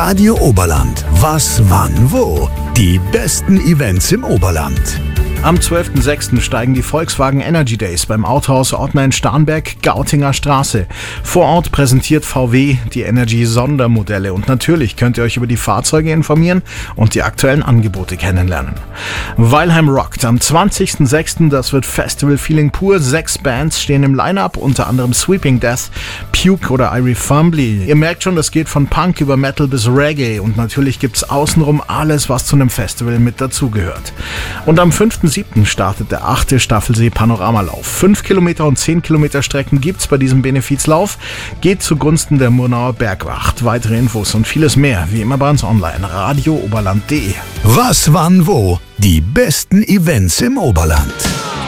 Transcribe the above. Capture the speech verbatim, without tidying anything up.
Radio Oberland. Was, wann, wo? Die besten Events im Oberland. Am zwölften sechsten steigen die Volkswagen Energy Days beim Autohaus Ortner in Starnberg, Gautinger Straße. Vor Ort präsentiert V W die Energy Sondermodelle und natürlich könnt ihr euch über die Fahrzeuge informieren und die aktuellen Angebote kennenlernen. Weilheim rockt am zwanzigsten sechsten Das wird Festival-Feeling pur. Sechs Bands stehen im Line-Up, unter anderem Sweeping Death, Puke oder Irie Fumbly. Ihr merkt schon, das geht von Punk über Metal bis Reggae und natürlich gibt's außenrum alles, was zu einem Festival mit dazugehört. Und am fünften siebten startet der achte Staffelsee Panoramalauf. Fünf Kilometer und zehn Kilometer Strecken gibt's bei diesem Benefizlauf. Geht zugunsten der Murnauer Bergwacht. Weitere Infos und vieles mehr, wie immer bei uns online. radio oberland punkt de. Was, wann, wo? Die besten Events im Oberland.